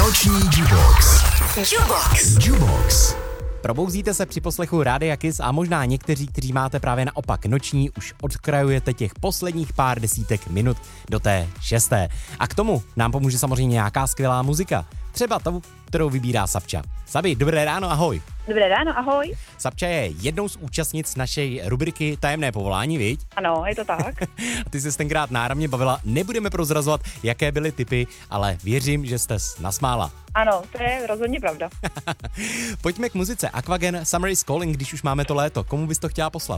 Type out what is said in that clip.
Noční Jubox. Jubox. Probouzíte se při poslechu Rádia Kiss a možná někteří, kteří máte právě naopak noční, už odkrajujete těch posledních pár desítek minut do té 6. A k tomu nám pomůže samozřejmě nějaká skvělá muzika. Třeba tu, kterou vybírá Sapča. Sabi, dobré ráno, ahoj. Dobré ráno, ahoj. Sapča je jednou z účastnic naší rubriky Tajemné povolání, viď? Ano, je to tak. A ty jsi tenkrát náramně bavila, nebudeme prozrazovat, jaké byly tipy, ale věřím, že jste nasmála. Ano, to je rozhodně pravda. Pojďme k muzice. Aquagen, Summer is Calling, když už máme to léto. Komu bys to chtěla poslat?